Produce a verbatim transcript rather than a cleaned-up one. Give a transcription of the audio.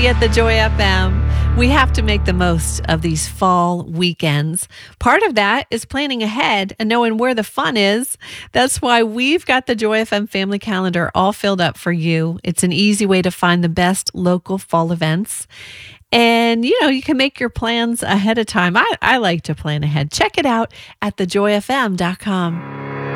Cindy at the Joy F M. We have to make the most of these fall weekends. Part of that is planning ahead and knowing where the fun is. That's why we've got the Joy F M family calendar all filled up for you. It's an easy way to find the best local fall events. And, you know, you can make your plans ahead of time. I, I like to plan ahead. Check it out at the joy f m dot com.